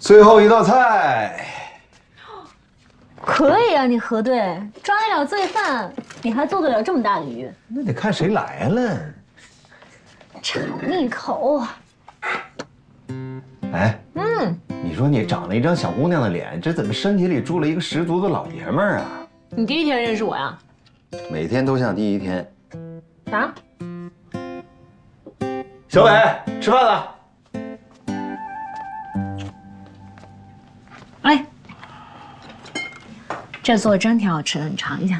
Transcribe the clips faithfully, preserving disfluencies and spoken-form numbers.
最后一道菜。 可以啊，你核对，抓得了罪犯，你还做得了这么大的鱼？ 那得看谁来了。 尝一口。 哎， 嗯， 你说你长了一张小姑娘的脸，这怎么身体里住了一个十足的老爷们儿啊？ 你第一天认识我呀？ 每天都像第一天。 啊？ 小伟，吃饭了。 哎，这做的真挺好吃的，你尝一下。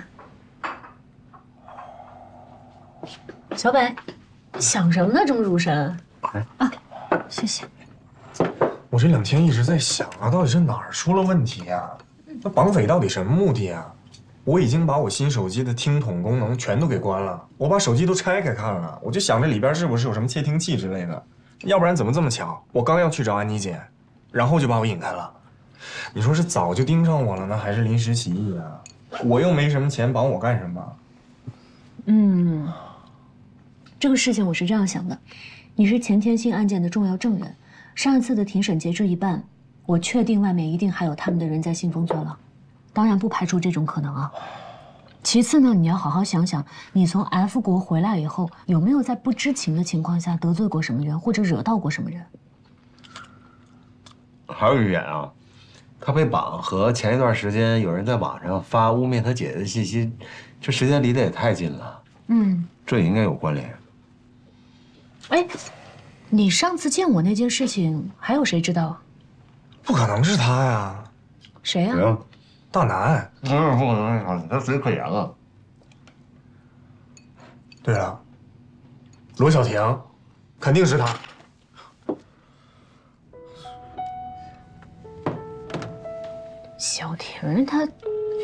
小北，想什么呢？这么入神？啊，谢谢。 我这两天一直在想啊，到底是哪儿出了问题呀？那绑匪到底什么目的啊？我已经把我新手机的听筒功能全都给关了，我把手机都拆开看了，我就想着里边是不是有什么窃听器之类的，要不然怎么这么巧？我刚要去找安妮姐，然后就把我引开了。你说是早就盯上我了呢，还是临时起意啊？我又没什么钱，绑我干什么？ 嗯，这个事情我是这样想的，你是钱天信案件的重要证人，上一次的庭审截至一半，我确定外面一定还有他们的人在信封坐牢。当然不排除这种可能啊。其次呢，你要好好想想，你从 F 国回来以后，有没有在不知情的情况下得罪过什么人，或者惹到过什么人？ 还有一点啊，他被绑和前一段时间有人在网上发污蔑他姐姐的信息，这时间离得也太近了。 嗯， 这也应该有关联。 哎，你上次见我那件事情，还有谁知道？ 不可能是他呀。 谁呀？ 啊？ 大南。 不是不可能，他贼可怜了。 对了，罗小婷，肯定是他。 小婷她， 你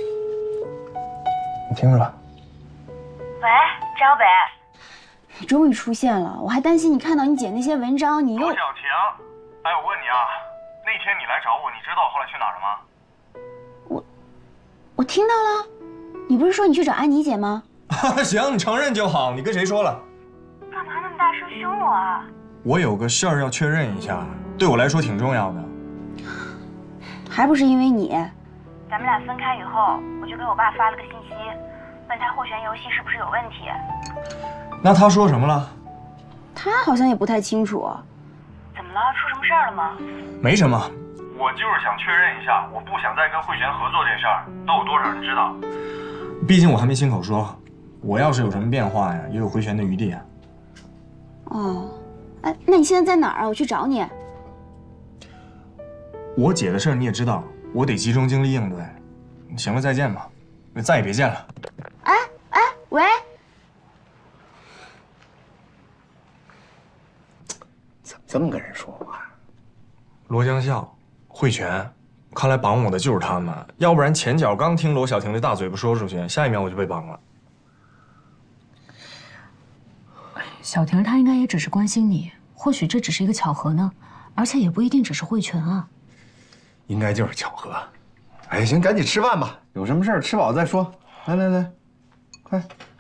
听着吧。 喂，张北，你终于出现了，我还担心你看到你姐那些文章，你又…… 罗小婷，哎，我问你啊，那天你来找我，你知道我后来去哪儿了吗？ 我，我听到了，你不是说你去找安妮姐吗？ 行，你承认就好。你跟谁说了？ 干嘛那么大声凶我啊？ 我有个事儿要确认一下，对我来说挺重要的。 还不是因为你，咱们俩分开以后，我就给我爸发了个信息，问他斡旋游戏是不是有问题。 那他说什么了？ 他好像也不太清楚。怎么了？出什么事儿了吗？ 没什么。 我就是想确认一下，我不想再跟慧璇合作这事儿，都有多少人知道？ 毕竟我还没亲口说，我要是有什么变化呀，也有回旋的余地啊。 哦，哎，那你现在在哪儿啊？我去找你。 我姐的事儿你也知道，我得集中精力应对。行了，再见吧，再也别见了。 哎哎，喂， 怎么这么跟人说话？ 罗江笑、慧泉，看来绑我的就是他们，要不然前脚刚听罗小婷的大嘴巴说出去，下一秒我就被绑了。 小婷她应该也只是关心你，或许这只是一个巧合呢，而且也不一定只是慧泉啊。 应该就是巧合。哎，行，赶紧吃饭吧，有什么事儿吃饱再说。来来来，快。